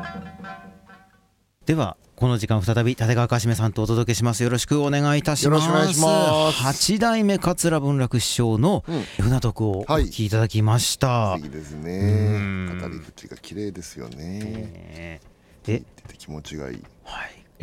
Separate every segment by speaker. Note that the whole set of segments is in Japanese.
Speaker 1: ではこの時間再び立川かしめさんとお届けします。よろしくお願いいたします。
Speaker 2: よろしくお願いします。
Speaker 1: 八代目桂文楽師匠の船徳をお聞きいただきました。
Speaker 2: いいですね。語り口が綺麗ですよね。聞いてて気持ちがいい。
Speaker 1: はい。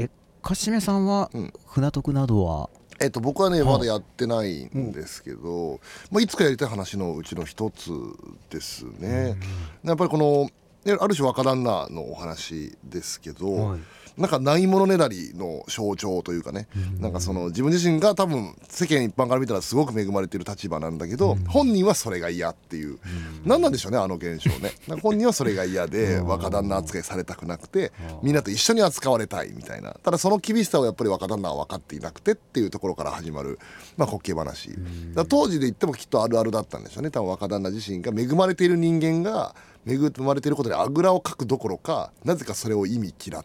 Speaker 1: かしめさんは船徳などは、
Speaker 2: 僕はねまだやってないんですけど、いつかやりたい話のうちの一つですね。やっぱりこのある種若旦那のお話ですけど、なんかないものねだりの象徴というかね、なんかその自分自身が多分世間一般から見たらすごく恵まれている立場なんだけど、本人はそれが嫌っていう、何なんでしょうねあの現象ね。なんか本人はそれが嫌で若旦那扱いされたくなくて、みんなと一緒に扱われたいみたいな。ただその厳しさをやっぱり若旦那は分かっていなくてっていうところから始まる滑稽話だ。当時で言ってもきっとあるあるだったんでしょうね。多分若旦那自身が恵まれている人間が恵まれていることであぐらをかくどころか、なぜかそれを意味嫌って、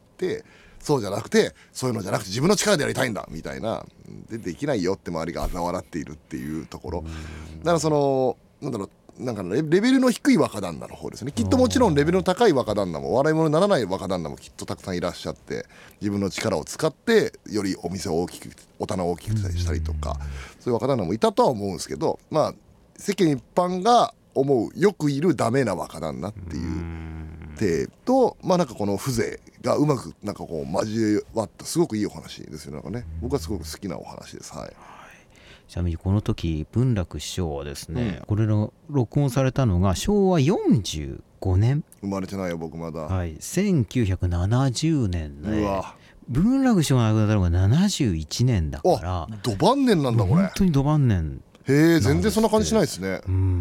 Speaker 2: そうじゃなくてそういうのじゃなくて自分の力でやりたいんだみたいな、できないよって周りが嘲笑っているっていうところだから、そのなんかレベルの低い若旦那の方ですね。きっともちろんレベルの高い若旦那も笑い物にならない若旦那もきっとたくさんいらっしゃって、自分の力を使ってよりお店を大きくお棚を大きくしたりとか、そういう若旦那もいたとは思うんですけど、世間一般が思うよくいるダメな若旦那っていう体と、なんかこの風情がうまくなんかこう交わったすごくいいお話ですよね。なんかね、僕はすごく好きなお話です。はい。
Speaker 1: ちなみにこの時文楽師匠はですね、これの録音されたのが昭和45年。
Speaker 2: 生まれてないよ僕まだ。
Speaker 1: はい、1970年で、文楽師匠が亡くなったのが71年だから、
Speaker 2: ど晩年なんだこれ。
Speaker 1: 本当にど晩年。
Speaker 2: へえ、全然そんな感じしないですね。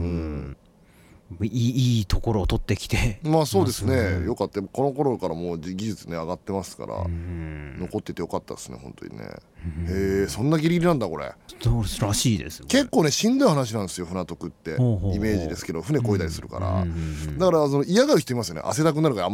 Speaker 1: いいところを取ってきて、
Speaker 2: そうですね。よかった。この頃からもう技術ね上がってますから、残っててよかったですね本当にね。へえ、そんなギリギリなんだこれ。
Speaker 1: そうらしいです。
Speaker 2: 結構ねしんどい話なんですよ船徳って。イメージですけど船漕いだりするから、だからその嫌がる人いますよね。汗だくになるから